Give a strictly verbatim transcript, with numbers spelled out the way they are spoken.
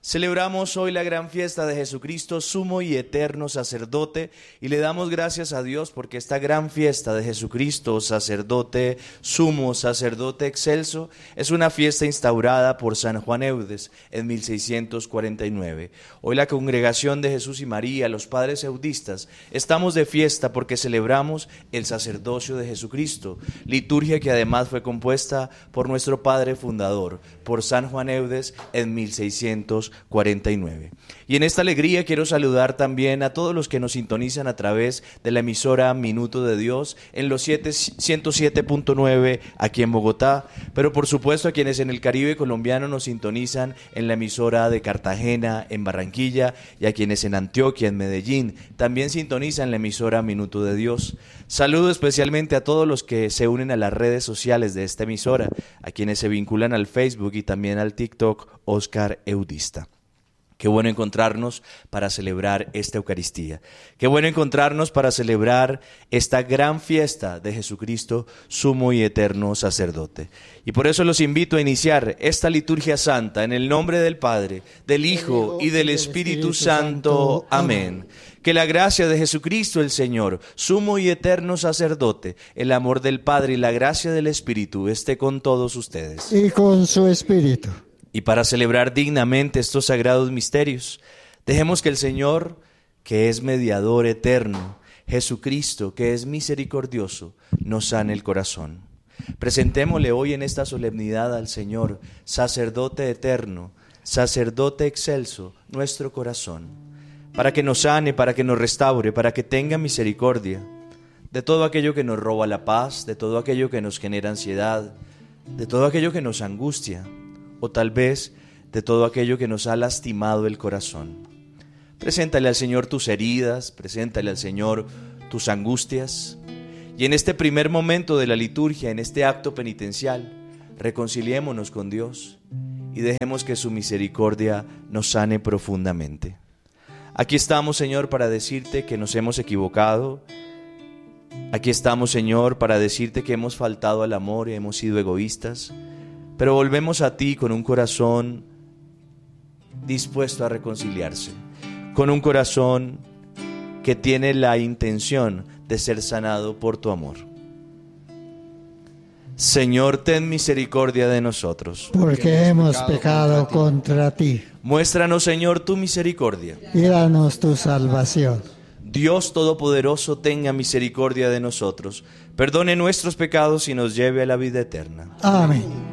Celebramos hoy la gran fiesta de Jesucristo, sumo y eterno sacerdote, y le damos gracias a Dios porque esta gran fiesta de Jesucristo, sacerdote, sumo sacerdote excelso, es una fiesta instaurada por San Juan Eudes en mil seiscientos cuarenta y nueve. Hoy la congregación de Jesús y María, los padres eudistas, estamos de fiesta porque celebramos el sacerdocio de Jesucristo, liturgia que además fue compuesta por nuestro padre fundador, por San Juan Eudes en mil seiscientos cuarenta y nueve. Y en esta alegría quiero saludar también a todos los que nos sintonizan a través de la emisora Minuto de Dios en los ciento siete punto nueve aquí en Bogotá, pero por supuesto a quienes en el Caribe colombiano nos sintonizan en la emisora de Cartagena, en Barranquilla, y a quienes en Antioquia, en Medellín, también sintonizan la emisora Minuto de Dios. Saludo especialmente a todos los que se unen a las redes sociales de esta emisora, a quienes se vinculan al Facebook y también al TikTok Oscar Eudista. Qué bueno encontrarnos para celebrar esta Eucaristía. Qué bueno encontrarnos para celebrar esta gran fiesta de Jesucristo, sumo y eterno sacerdote. Y por eso los invito a iniciar esta liturgia santa en el nombre del Padre, del Hijo y del Espíritu Santo. Amén. Que la gracia de Jesucristo el Señor, sumo y eterno sacerdote, el amor del Padre y la gracia del Espíritu esté con todos ustedes. Y con su Espíritu. Y para celebrar dignamente estos sagrados misterios, dejemos que el Señor, que es mediador eterno, Jesucristo, que es misericordioso, nos sane el corazón. Presentémosle hoy en esta solemnidad al Señor, sacerdote eterno, sacerdote excelso, nuestro corazón, para que nos sane, para que nos restaure, para que tenga misericordia de todo aquello que nos roba la paz, de todo aquello que nos genera ansiedad, de todo aquello que nos angustia, o tal vez de todo aquello que nos ha lastimado el corazón. Preséntale al Señor tus heridas, preséntale al Señor tus angustias, y en este primer momento de la liturgia, en este acto penitencial, reconciliémonos con Dios y dejemos que su misericordia nos sane profundamente. Aquí estamos, Señor, para decirte que nos hemos equivocado. Aquí estamos, Señor, para decirte que hemos faltado al amor y hemos sido egoístas. Pero volvemos a ti con un corazón dispuesto a reconciliarse, con un corazón que tiene la intención de ser sanado por tu amor. Señor, ten misericordia de nosotros, porque hemos pecado contra ti. Muéstranos, Señor, tu misericordia y danos tu salvación. Dios Todopoderoso, tenga misericordia de nosotros, perdone nuestros pecados y nos lleve a la vida eterna. Amén.